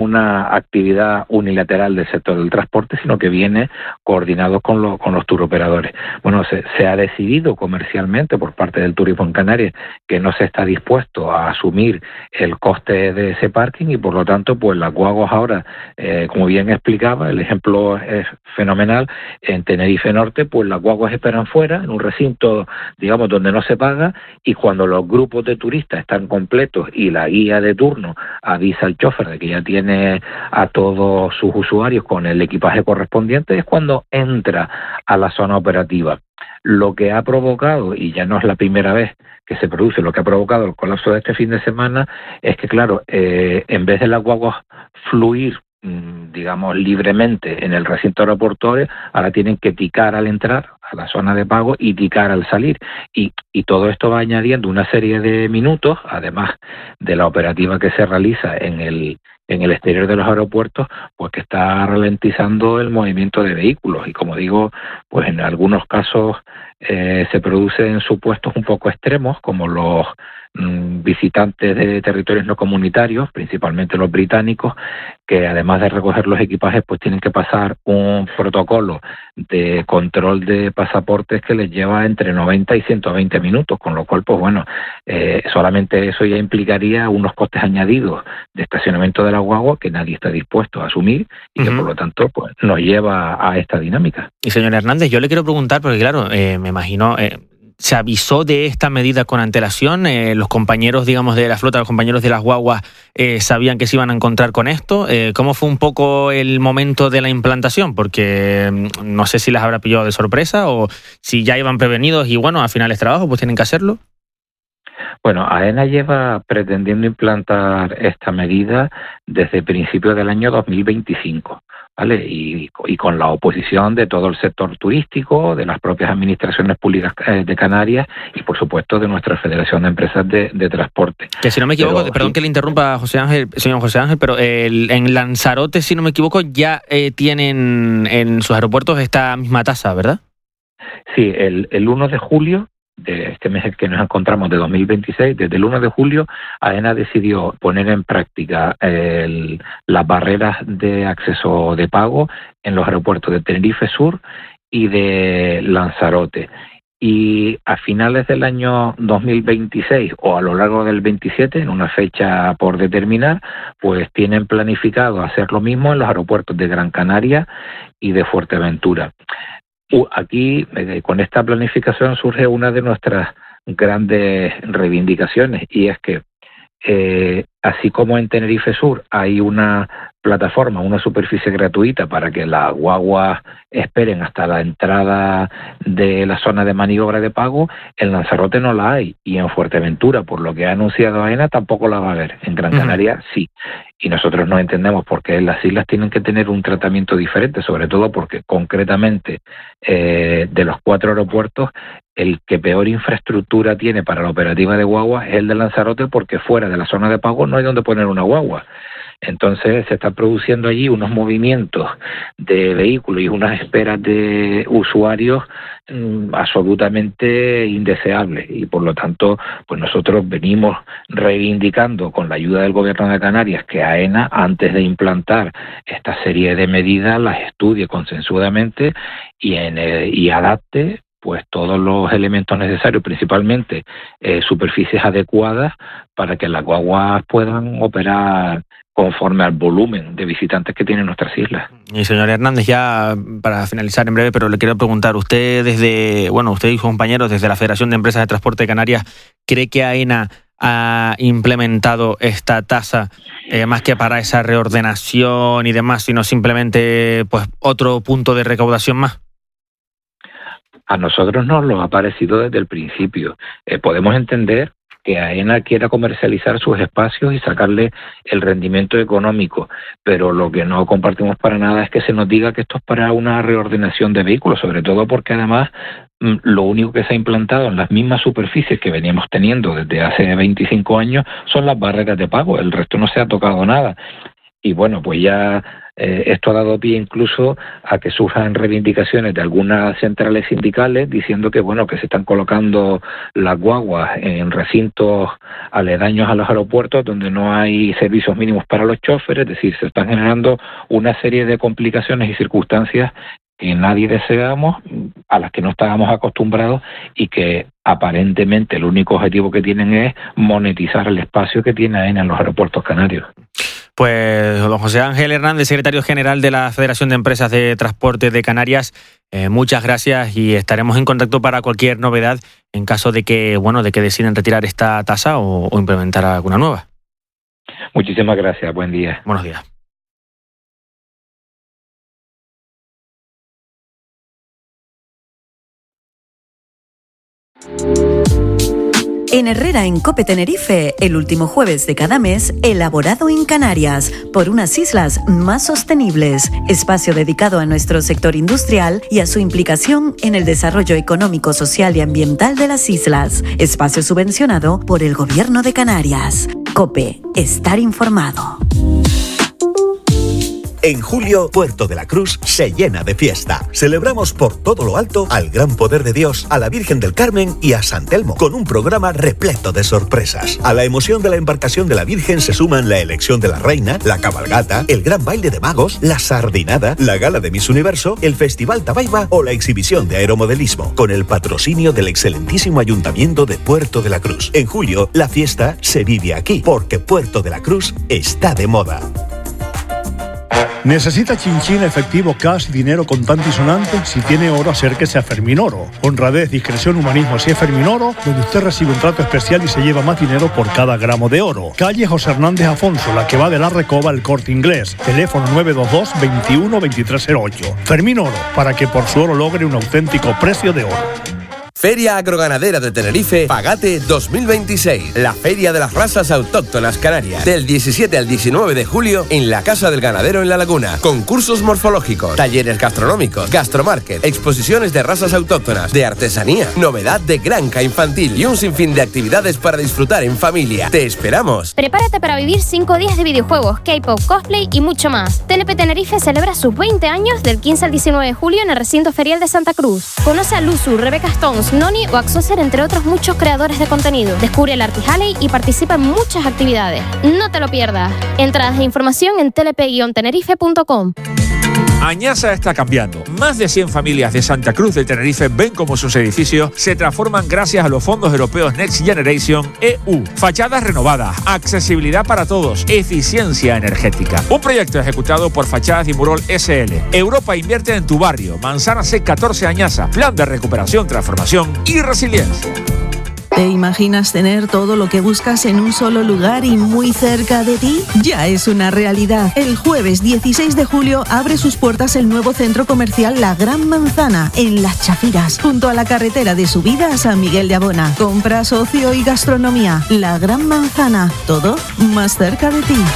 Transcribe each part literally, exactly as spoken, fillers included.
una actividad unilateral del sector del transporte, sino que viene coordinado con, lo, con los turoperadores. Bueno, se, se ha decidido comercialmente por parte del turismo en Canarias que no se está dispuesto a asumir el coste de ese parking y por lo tanto pues las guaguas ahora, eh, como bien explicaba, el ejemplo es fenomenal, en Tenerife Norte pues las guaguas esperan fuera, en un recinto digamos donde no se paga, y cuando los grupos de turistas están completos y la guía de turno avisa al chofer de que ya tiene a todos sus usuarios con el equipaje correspondiente, es cuando entra a la zona operativa. Lo que ha provocado, y ya no es la primera vez que se produce, lo que ha provocado el colapso de este fin de semana es que, claro, eh, en vez de las guaguas fluir, digamos, libremente en el recinto aeroportuario, ahora tienen que ticar al entrar a la zona de pago y ticar al salir. Y, y todo esto va añadiendo una serie de minutos, además de la operativa que se realiza en el en el exterior de los aeropuertos, pues que está ralentizando el movimiento de vehículos. Y como digo, pues en algunos casos eh, se producen supuestos un poco extremos, como los mmm, visitantes de territorios no comunitarios, principalmente los británicos, que además de recoger los equipajes, pues tienen que pasar un protocolo de control de pasaportes que les lleva entre noventa y ciento veinte minutos, con lo cual, pues bueno, eh, solamente eso ya implicaría unos costes añadidos de estacionamiento de la guagua que nadie está dispuesto a asumir y que, uh-huh. por lo tanto, pues nos lleva a esta dinámica. Y señor Hernández, yo le quiero preguntar, porque claro, eh, me imagino... Eh... ¿Se avisó de esta medida con antelación? Eh, ¿Los compañeros, digamos, de la flota, los compañeros de las guaguas, eh, sabían que se iban a encontrar con esto? Eh, ¿Cómo fue un poco el momento de la implantación? Porque no sé si las habrá pillado de sorpresa o si ya iban prevenidos y, bueno, al final es trabajo, pues tienen que hacerlo. Bueno, AENA lleva pretendiendo implantar esta medida desde principios del año dos mil veinticinco. ¿Vale? Y, y con la oposición de todo el sector turístico, de las propias administraciones públicas de Canarias y, por supuesto, de nuestra Federación de Empresas de, de Transporte. Que si no me equivoco, pero, perdón y, que le interrumpa, José Ángel, señor José Ángel, pero el, en Lanzarote, si no me equivoco, ya eh, tienen en sus aeropuertos esta misma tasa, ¿verdad? Sí, el, el uno de julio de este mes que nos encontramos de dos mil veintiséis, desde el uno de julio, AENA decidió poner en práctica el, las barreras de acceso de pago en los aeropuertos de Tenerife Sur y de Lanzarote. Y a finales del año dos mil veintiséis o a lo largo del veintisiete, en una fecha por determinar, pues tienen planificado hacer lo mismo en los aeropuertos de Gran Canaria y de Fuerteventura. Aquí, eh, con esta planificación, surge una de nuestras grandes reivindicaciones, y es que, eh, así como en Tenerife Sur hay una plataforma, una superficie gratuita para que las guaguas esperen hasta la entrada de la zona de maniobra de pago, en Lanzarote no la hay, y en Fuerteventura, por lo que ha anunciado AENA, tampoco la va a haber. En Gran Canaria uh-huh. sí. Y nosotros no entendemos por qué las islas tienen que tener un tratamiento diferente, sobre todo porque concretamente eh, de los cuatro aeropuertos, el que peor infraestructura tiene para la operativa de guaguas es el de Lanzarote, porque fuera de la zona de pago no hay donde poner una guagua. Entonces se están produciendo allí unos movimientos de vehículos y unas esperas de usuarios mmm, absolutamente indeseables, y por lo tanto pues nosotros venimos reivindicando con la ayuda del Gobierno de Canarias que AENA, antes de implantar esta serie de medidas, las estudie consensuadamente y, en, eh, y adapte pues todos los elementos necesarios, principalmente eh, superficies adecuadas para que las guaguas puedan operar conforme al volumen de visitantes que tienen nuestras islas. Y señor Hernández, ya para finalizar en breve, pero le quiero preguntar, usted desde, bueno, usted y sus compañeros desde la Federación de Empresas de Transporte de Canarias, ¿cree que AENA ha implementado esta tasa eh, más que para esa reordenación y demás, sino simplemente pues otro punto de recaudación más? A nosotros nos lo ha parecido desde el principio. Eh, podemos entender que AENA quiera comercializar sus espacios y sacarle el rendimiento económico, pero lo que no compartimos para nada es que se nos diga que esto es para una reordenación de vehículos, sobre todo porque además lo único que se ha implantado en las mismas superficies que veníamos teniendo desde hace veinticinco años son las barreras de pago, el resto no se ha tocado nada. y bueno, pues ya eh, esto ha dado pie incluso a que surjan reivindicaciones de algunas centrales sindicales diciendo que bueno, que se están colocando las guaguas en recintos aledaños a los aeropuertos donde no hay servicios mínimos para los choferes, es decir, se están generando una serie de complicaciones y circunstancias que nadie deseamos, a las que no estábamos acostumbrados y que aparentemente el único objetivo que tienen es monetizar el espacio que tiene AENA en los aeropuertos canarios. Pues don José Ángel Hernández, secretario general de la Federación de Empresas de Transporte de Canarias, eh, muchas gracias y estaremos en contacto para cualquier novedad en caso de que, bueno, de que deciden retirar esta tasa o, o implementar alguna nueva. Muchísimas gracias, buen día. Buenos días. En Herrera en Cope Tenerife, el último jueves de cada mes, elaborado en Canarias, por unas islas más sostenibles, espacio dedicado a nuestro sector industrial y a su implicación en el desarrollo económico, social y ambiental de las islas, espacio subvencionado por el Gobierno de Canarias. Cope, estar informado. En julio, Puerto de la Cruz se llena de fiesta. Celebramos por todo lo alto al Gran Poder de Dios, a la Virgen del Carmen y a San Telmo, con un programa repleto de sorpresas. A la emoción de la embarcación de la Virgen se suman la elección de la Reina, la cabalgata, el gran baile de magos, la sardinada, la gala de Miss Universo, el Festival Tabaiba o la exhibición de aeromodelismo, con el patrocinio del excelentísimo Ayuntamiento de Puerto de la Cruz. En julio, la fiesta se vive aquí, porque Puerto de la Cruz está de moda. ¿Necesita chinchín, efectivo, cash, dinero contante y sonante? Si tiene oro, acérquese a Fermín Oro. Honradez, discreción, humanismo, si es Fermín Oro, donde usted recibe un trato especial y se lleva más dinero por cada gramo de oro. Calle José Hernández Afonso, la que va de la Recoba al Corte Inglés. Teléfono nueve dos dos, veintiuno, veintitrés cero ocho. Fermín Oro, para que por su oro logre un auténtico precio de oro. Feria Agroganadera de Tenerife, Pagate dos mil veintiséis. La Feria de las Razas Autóctonas Canarias. Del diecisiete al diecinueve de julio en la Casa del Ganadero en La Laguna. Concursos morfológicos, talleres gastronómicos, gastromarket, exposiciones de razas autóctonas, de artesanía, novedad de granja infantil y un sinfín de actividades para disfrutar en familia. ¡Te esperamos! Prepárate para vivir cinco días de videojuegos, K-pop, cosplay y mucho más. T L P Tenerife celebra sus veinte años del quince al diecinueve de julio en el recinto ferial de Santa Cruz. Conoce a Luzu, Rebecca Stones, Noni o Axoser, entre otros muchos creadores de contenido. Descubre el Arty Halley y participa en muchas actividades. No te lo pierdas. Entradas e información en telepe guion tenerife punto com. Añasa está cambiando. Más de cien familias de Santa Cruz de Tenerife ven cómo sus edificios se transforman gracias a los fondos europeos Next Generation E U. Fachadas renovadas, accesibilidad para todos, eficiencia energética. Un proyecto ejecutado por Fachadas Dimurol S L. Europa invierte en tu barrio. Manzana C catorce Añasa. Plan de recuperación, transformación y resiliencia. ¿Te imaginas tener todo lo que buscas en un solo lugar y muy cerca de ti? Ya es una realidad. El jueves dieciséis de julio abre sus puertas el nuevo centro comercial La Gran Manzana, en Las Chafiras, junto a la carretera de subida a San Miguel de Abona. Compras, ocio y gastronomía. La Gran Manzana, todo más cerca de ti.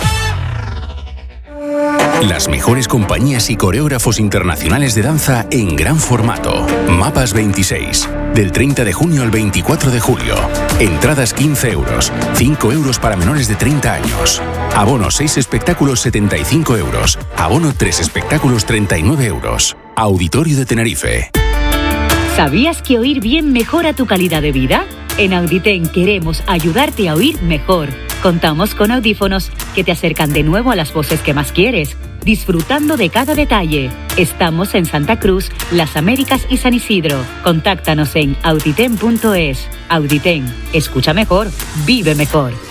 Las mejores compañías y coreógrafos internacionales de danza en gran formato. Mapas veintiséis. Del treinta de junio al veinticuatro de julio. Entradas quince euros. cinco euros para menores de treinta años. Abono seis espectáculos setenta y cinco euros. Abono tres espectáculos treinta y nueve euros. Auditorio de Tenerife. ¿Sabías que oír bien mejora tu calidad de vida? En Auditen queremos ayudarte a oír mejor. Contamos con audífonos que te acercan de nuevo a las voces que más quieres, disfrutando de cada detalle. Estamos en Santa Cruz, Las Américas y San Isidro. Contáctanos en auditen punto es. Auditen, escucha mejor, vive mejor.